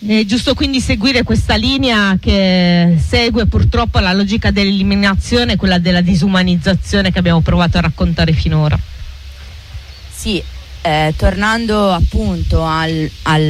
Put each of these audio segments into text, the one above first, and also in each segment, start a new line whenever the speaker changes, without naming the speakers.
È giusto quindi seguire questa linea che segue purtroppo la logica dell'eliminazione, quella della disumanizzazione che abbiamo provato a raccontare finora.
Sì, tornando appunto al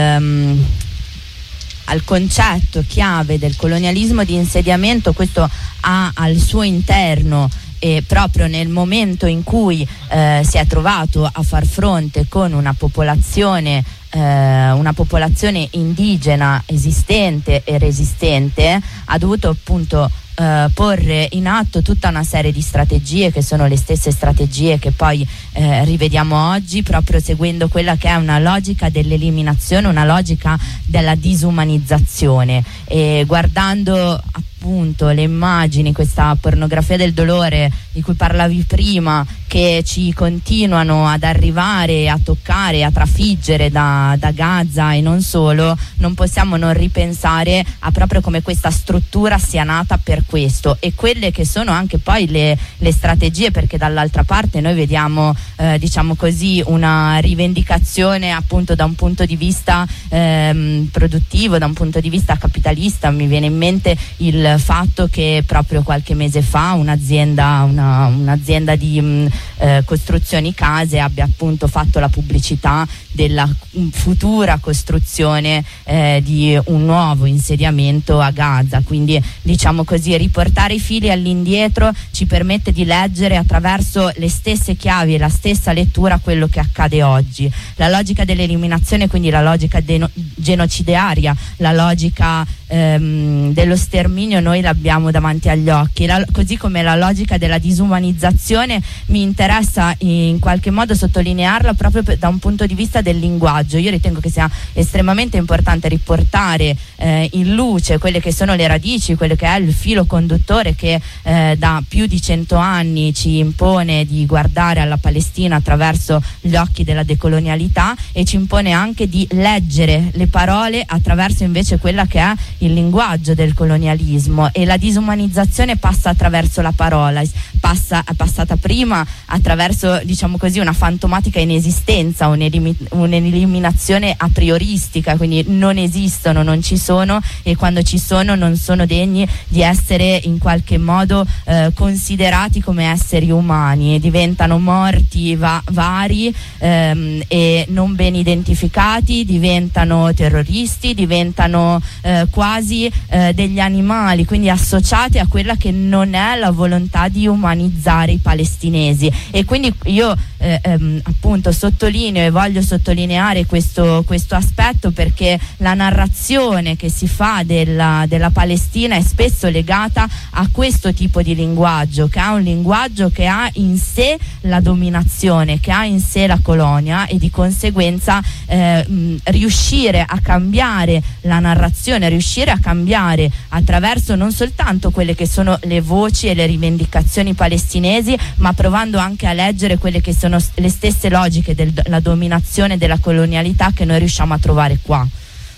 concetto chiave del colonialismo di insediamento, questo ha al suo interno, proprio nel momento in cui si è trovato a far fronte con una popolazione indigena esistente e resistente, ha dovuto appunto porre in atto tutta una serie di strategie che sono le stesse strategie che poi rivediamo oggi, proprio seguendo quella che è una logica dell'eliminazione, una logica della disumanizzazione, e guardando appunto le immagini, questa pornografia del dolore di cui parlavi prima, che ci continuano ad arrivare, a toccare, a trafiggere da Gaza e non solo, non possiamo non ripensare a proprio come questa struttura sia nata per questo, e quelle che sono anche poi le strategie, perché dall'altra parte noi vediamo diciamo così una rivendicazione appunto da un punto di vista produttivo, da un punto di vista capitalista. Mi viene in mente il fatto che proprio qualche mese fa un'azienda di costruzioni case abbia appunto fatto la pubblicità della futura costruzione di un nuovo insediamento a Gaza. Quindi diciamo così, riportare i fili all'indietro ci permette di leggere attraverso le stesse chiavi e la stessa lettura quello che accade oggi. La logica dell'eliminazione, quindi la logica genocidaria, la logica dello sterminio, noi l'abbiamo davanti agli occhi, così come la logica della disumanizzazione. Mi interessa in qualche modo sottolinearla proprio da un punto di vista del linguaggio. Io ritengo che sia estremamente importante riportare in luce quelle che sono le radici, quello che è il filo conduttore che da più di 100 anni ci impone di guardare alla Palestina attraverso gli occhi della decolonialità, e ci impone anche di leggere le parole attraverso invece quella che è il linguaggio del colonialismo. E la disumanizzazione passa attraverso la parola, è passata prima attraverso, diciamo così, una fantomatica inesistenza, un'eliminazione a prioristica, quindi non esistono, non ci sono, e quando ci sono non sono degni di essere in qualche modo considerati come esseri umani, diventano morti vari e non ben identificati, diventano terroristi, diventano quasi degli animali, quindi associati a quella che non è la volontà di umanizzare i palestinesi. E quindi io appunto sottolineo e voglio sottolineare questo aspetto, perché la narrazione che si fa della Palestina è spesso legata a questo tipo di linguaggio, che ha un linguaggio che ha in sé la dominazione, che ha in sé la colonia, e di conseguenza riuscire a cambiare la narrazione, riuscire a cambiare attraverso non soltanto quelle che sono le voci e le rivendicazioni palestinesi, ma provando anche a leggere quelle che sono le stesse logiche della dominazione e della colonialità che noi riusciamo a trovare qua.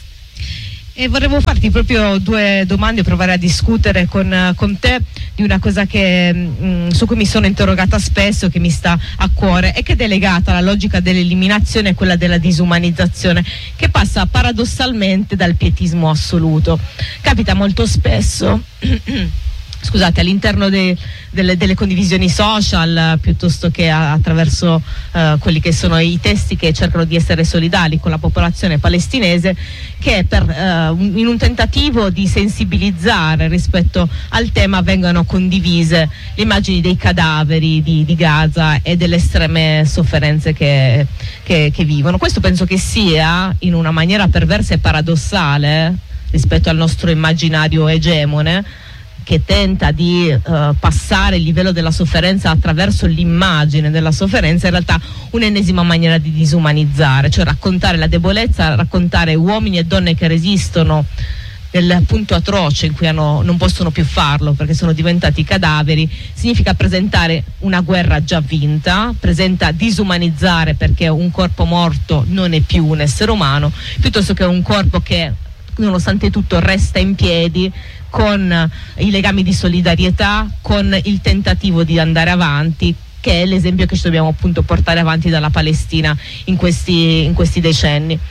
E vorremmo farti proprio due domande, provare a discutere con te di una cosa su cui mi sono interrogata spesso, che mi sta a cuore e che è legata alla logica dell'eliminazione e quella della disumanizzazione, che passa paradossalmente dal pietismo assoluto. Capita molto spesso scusate, all'interno delle condivisioni social, piuttosto che attraverso quelli che sono i testi che cercano di essere solidali con la popolazione palestinese, che in un tentativo di sensibilizzare rispetto al tema vengano condivise le immagini dei cadaveri di Gaza e delle estreme sofferenze che vivono. Questo penso che sia, in una maniera perversa e paradossale rispetto al nostro immaginario egemone, che tenta di passare il livello della sofferenza attraverso l'immagine della sofferenza, in realtà un'ennesima maniera di disumanizzare, cioè raccontare la debolezza, raccontare uomini e donne che resistono nel punto atroce in cui non possono più farlo perché sono diventati cadaveri, significa presentare una guerra già vinta, presenta disumanizzare perché un corpo morto non è più un essere umano, piuttosto che un corpo che nonostante tutto resta in piedi, con i legami di solidarietà, con il tentativo di andare avanti, che è l'esempio che ci dobbiamo appunto portare avanti dalla Palestina in questi decenni.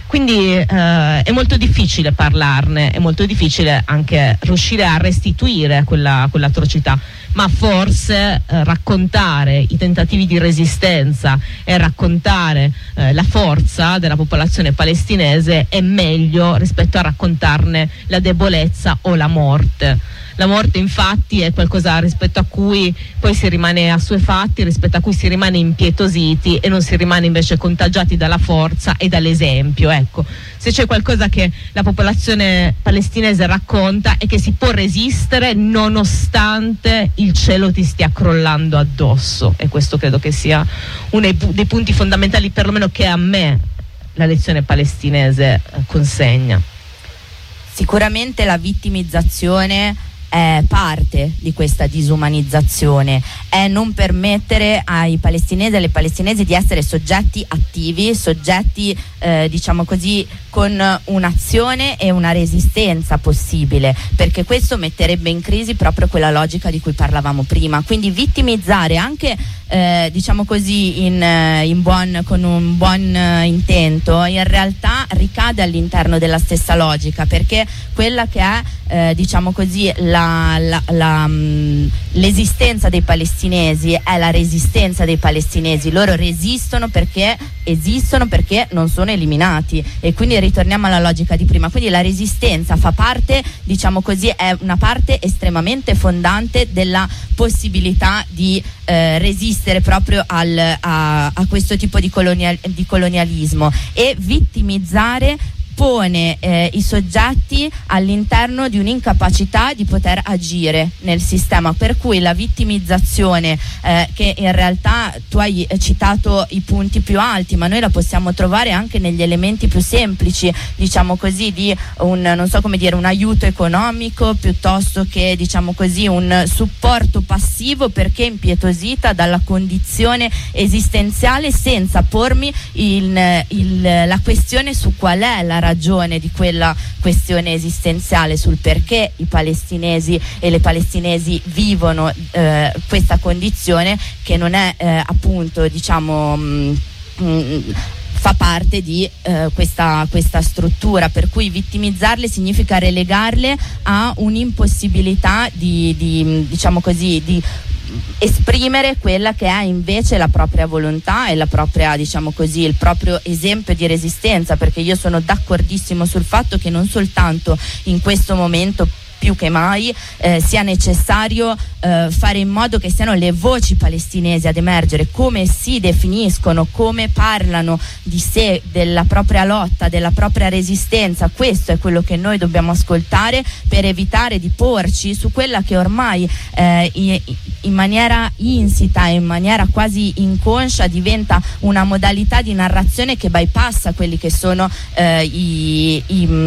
Quindi è molto difficile parlarne, è molto difficile anche riuscire a restituire quell'atrocità, ma forse raccontare i tentativi di resistenza e raccontare la forza della popolazione palestinese è meglio rispetto a raccontarne la debolezza o la morte. La morte infatti è qualcosa rispetto a cui poi si rimane assuefatti, rispetto a cui si rimane impietositi e non si rimane invece contagiati dalla forza e dall'esempio. Ecco, se c'è qualcosa che la popolazione palestinese racconta è che si può resistere nonostante il cielo ti stia crollando addosso, e questo credo che sia uno dei punti fondamentali, perlomeno che a me la lezione palestinese consegna.
Sicuramente la vittimizzazione è parte di questa disumanizzazione, è non permettere ai palestinesi e alle palestinesi di essere soggetti attivi, soggetti diciamo così con un'azione e una resistenza possibile, perché questo metterebbe in crisi proprio quella logica di cui parlavamo prima. Quindi vittimizzare anche diciamo così con un buon intento in realtà ricade all'interno della stessa logica, perché quella che è diciamo così l'esistenza dei palestinesi è la resistenza dei palestinesi. Loro resistono perché esistono, perché non sono eliminati, e quindi ritorniamo alla logica di prima. Quindi la resistenza fa parte, diciamo così, è una parte estremamente fondante della possibilità di resistere proprio a questo tipo di colonialismo, e vittimizzare pone i soggetti all'interno di un'incapacità di poter agire nel sistema, per cui la vittimizzazione che in realtà tu hai citato i punti più alti, ma noi la possiamo trovare anche negli elementi più semplici, diciamo così, di un aiuto economico, piuttosto che diciamo così un supporto passivo perché impietosita dalla condizione esistenziale, senza pormi la questione su qual è la ragione di quella questione esistenziale, sul perché i palestinesi e le palestinesi vivono questa condizione che non è appunto diciamo fa parte di questa struttura, per cui vittimizzarle significa relegarle a un'impossibilità di diciamo così di esprimere quella che è invece la propria volontà e la propria, diciamo così, il proprio esempio di resistenza, perché io sono d'accordissimo sul fatto che non soltanto in questo momento più che mai sia necessario fare in modo che siano le voci palestinesi ad emergere, come si definiscono, come parlano di sé, della propria lotta, della propria resistenza. Questo è quello che noi dobbiamo ascoltare per evitare di porci su quella che ormai in maniera insita, in maniera quasi inconscia, diventa una modalità di narrazione che bypassa quelli che sono i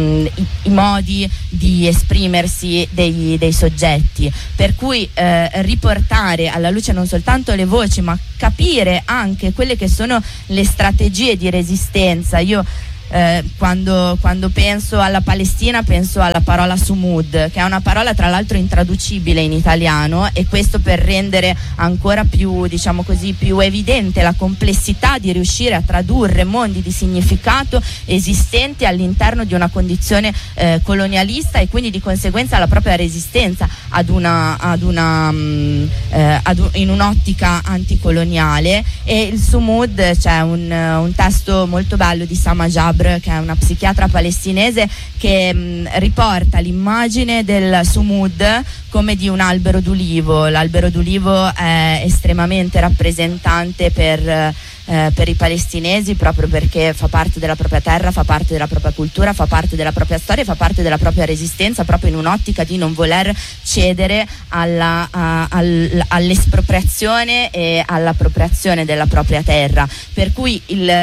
modi di esprimersi dei soggetti, per cui riportare alla luce non soltanto le voci, ma capire anche quelle che sono le strategie di resistenza. Io quando penso alla Palestina penso alla parola sumud, che è una parola tra l'altro intraducibile in italiano, e questo per rendere ancora più, diciamo così, più evidente la complessità di riuscire a tradurre mondi di significato esistenti all'interno di una condizione colonialista, e quindi di conseguenza la propria resistenza in un'ottica anticoloniale. E il sumud, c'è un testo molto bello di Sama Jabr, che è una psichiatra palestinese, che riporta l'immagine del sumud come di un albero d'ulivo. L'albero d'ulivo è estremamente rappresentante per i palestinesi, proprio perché fa parte della propria terra, fa parte della propria cultura, fa parte della propria storia, fa parte della propria resistenza, proprio in un'ottica di non voler cedere all'espropriazione e all'appropriazione della propria terra. Per cui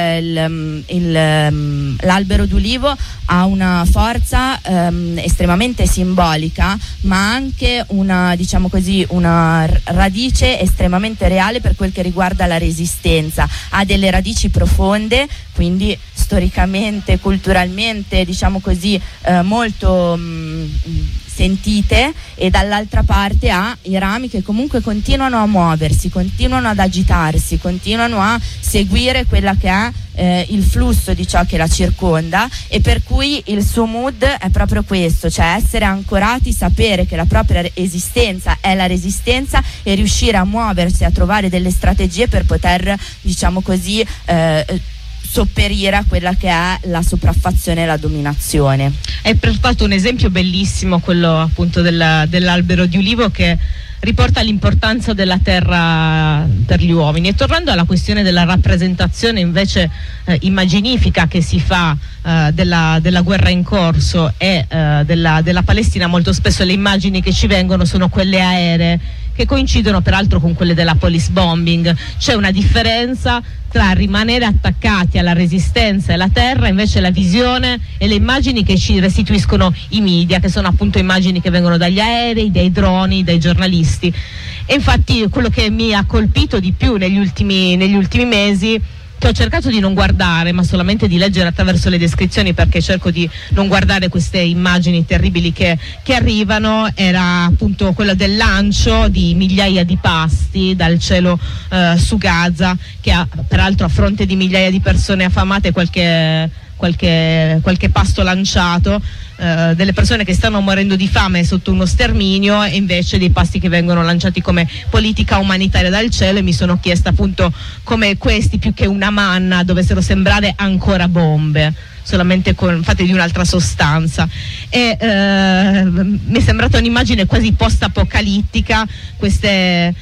l'albero d'ulivo ha una forza estremamente simbolica, ma anche una, diciamo così, una radice estremamente reale per quel che riguarda la resistenza. Ha delle radici profonde, quindi storicamente, culturalmente, diciamo così, molto sentite, e dall'altra parte ha i rami che comunque continuano a muoversi, continuano ad agitarsi, continuano a seguire quella che è il flusso di ciò che la circonda, e per cui il suo mood è proprio questo, cioè essere ancorati, sapere che la propria esistenza è la resistenza e riuscire a muoversi, a trovare delle strategie per poter, diciamo così, sopperire a quella che è la sopraffazione e la dominazione.
Hai portato un esempio bellissimo, quello appunto dell'albero di ulivo, che riporta l'importanza della terra per gli uomini. E tornando alla questione della rappresentazione invece immaginifica che si fa della guerra in corso e della Palestina, molto spesso le immagini che ci vengono sono quelle aeree, che coincidono peraltro con quelle della police bombing. C'è una differenza tra rimanere attaccati alla resistenza e la terra, invece la visione e le immagini che ci restituiscono i media, che sono appunto immagini che vengono dagli aerei, dai droni, dai giornalisti. E infatti quello che mi ha colpito di più negli ultimi mesi, che ho cercato di non guardare, ma solamente di leggere attraverso le descrizioni, perché cerco di non guardare queste immagini terribili che arrivano, era appunto quello del lancio di migliaia di pasti dal cielo su Gaza, che peraltro, a fronte di migliaia di persone affamate, qualche pasto lanciato, delle persone che stanno morendo di fame sotto uno sterminio, e invece dei pasti che vengono lanciati come politica umanitaria dal cielo. E mi sono chiesta appunto come questi, più che una manna, dovessero sembrare ancora bombe, solamente fatte di un'altra sostanza. E mi è sembrata un'immagine quasi post-apocalittica, queste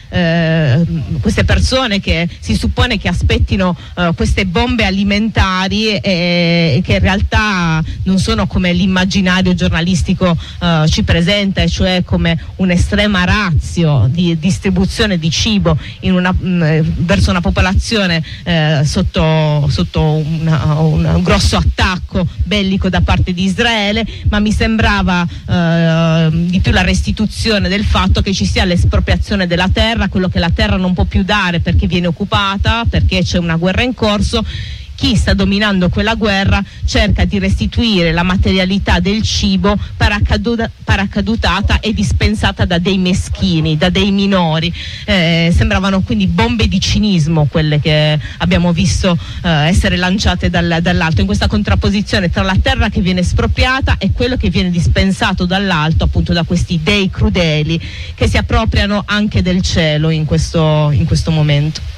persone che si suppone che aspettino queste bombe alimentari, e che in realtà non sono come l'immaginario giornalistico ci presenta, e cioè come un'estrema ratio di distribuzione di cibo verso una popolazione sotto un grosso attacco bellico da parte di Israele. Ma mi sembrava di più la restituzione del fatto che ci sia l'espropriazione della terra, quello che la terra non può più dare perché viene occupata, perché c'è una guerra in corso. Chi sta dominando quella guerra cerca di restituire la materialità del cibo paracadutata e dispensata da dei meschini, da dei minori. Sembravano quindi bombe di cinismo quelle che abbiamo visto essere lanciate dall'alto, in questa contrapposizione tra la terra che viene espropriata e quello che viene dispensato dall'alto, appunto da questi dei crudeli che si appropriano anche del cielo in questo momento.